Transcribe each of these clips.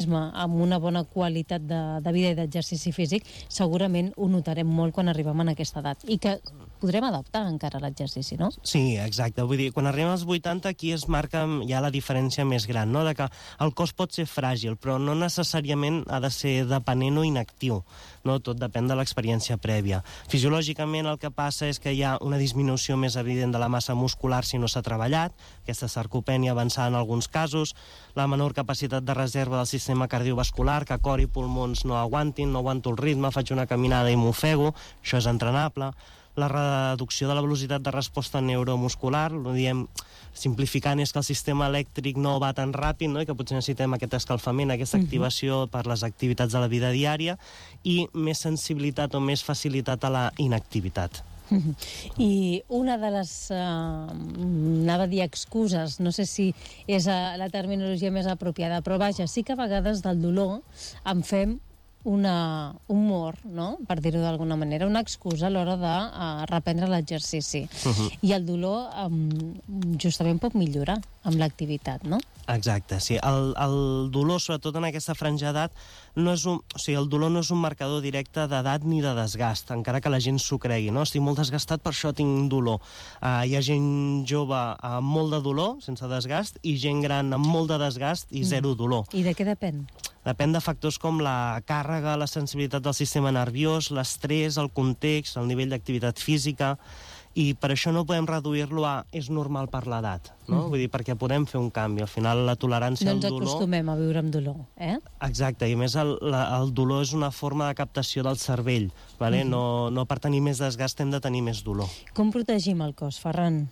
organisme amb una bona qualitat de vida i d'exercici físic, segurament ho notarem molt quan arribem a aquesta edat. I que podrem adaptar encara l'exercici, no? Sí, exacte. Vull dir, quan arribem als 80 aquí es marca ja la diferència més gran, no? De que el cos pot ser fràgil, però no necessàriament ha de ser dependent o inactiu, no? Tot depèn de l'experiència prèvia. Fisiològicament el que passa és que hi ha una disminució més evident de la massa muscular si no s'ha treballat, aquesta sarcopènia avançada en alguns casos, la menor capacitat de reserva del sistema cardiovascular, que cor i pulmons no aguantin, no aguanto el ritme, faig una caminada i m'ofego, això és entrenable. La reducció de la velocitat de resposta neuromuscular, ho diem simplificant, és que el sistema elèctric no va tan ràpid, no? I que potser necessitem aquest escalfament, aquesta activació per les activitats de la vida diària, i més sensibilitat o més facilitat a la inactivitat. I una de les, anava a dir excuses, no sé si és la terminologia més apropiada, però vaja, sí que a vegades del dolor en fem un humor, no? Per dir-ho d'alguna manera, una excusa a l'hora de reprendre l'exercici. I el dolor justament pot millorar amb l'activitat, no? Exacte, sí. El dolor, sobretot en aquesta franja d'edat, el dolor no és un marcador directe d'edat ni de desgast, encara que la gent s'ho cregui, no? Estic molt desgastat, per això tinc dolor. Hi ha gent jove amb molt de dolor, sense desgast, i gent gran amb molt de desgast i zero dolor. I de què depèn? Depèn de factors com la càrrega, la sensibilitat del sistema nerviós, l'estrès, el context, el nivell d'activitat física, i per això no podem reduir-lo a és normal per l'edat, no? Vull dir, perquè podem fer un canvi. Al final la tolerància al dolor... No ens acostumem a viure amb dolor, eh? Exacte, i a més el dolor és una forma de captació del cervell, vale? No per tenir més desgast hem de tenir més dolor. Com protegim el cos, Ferran?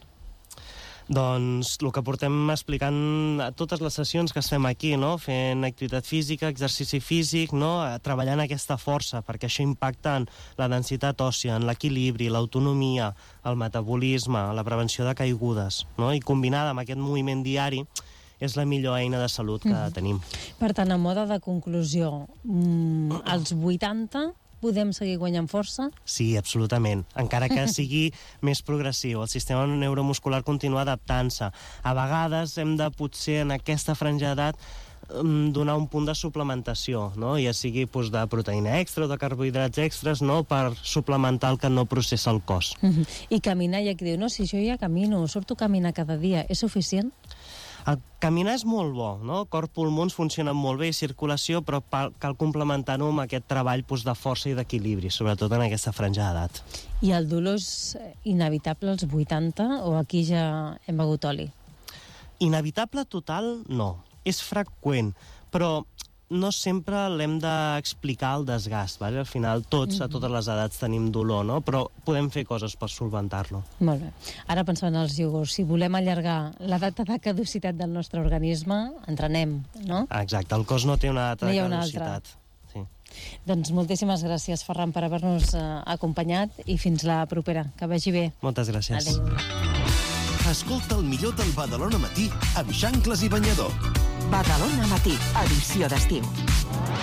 Doncs el que portem explicant a totes les sessions que estem aquí, no? Fent activitat física, exercici físic, no? Treballant aquesta força, perquè això impacta en la densitat òssia, en l'equilibri, l'autonomia, el metabolisme, la prevenció de caigudes, no? I combinada amb aquest moviment diari és la millor eina de salut que tenim. Per tant, a mode de conclusió, als 80 podem seguir guanyant força? Sí, absolutament. Encara que sigui més progressiu. El sistema neuromuscular continua adaptant-se. A vegades hem de, potser, en aquesta franja d'edat, donar un punt de suplementació, no? Ja sigui de proteïna extra o de carbohidrats extras, no? Per suplementar el que no processa el cos. I caminar, ja que diu, no, si jo ja camino, surto a caminar cada dia, és suficient? El caminar és molt bo, no? Cor-pulmons funcionen molt bé, circulació, però cal complementar-ho amb aquest treball de força i d'equilibri, sobretot en aquesta franja d'edat. I el dolor és inevitable als 80 o aquí ja hem begut oli? Inevitable total, no. És freqüent, però no sempre l'hem d'explicar el desgast, vale? Al final tots, a totes les edats tenim dolor, no? Però podem fer coses per solventar-lo. Molt bé. Ara pensant en els iogurts, si volem allargar la data de caducitat del nostre organisme, entrenem, no? Exacte, el cos no té una data de caducitat. Sí. Doncs moltíssimes gràcies, Ferran, per haver-nos acompanyat i fins la propera. Que vagi bé. Moltes gràcies. Adéu. Escolta el millor del Badalona Matí amb Xancles i Banyador. Badalona Matí, edició d'estiu.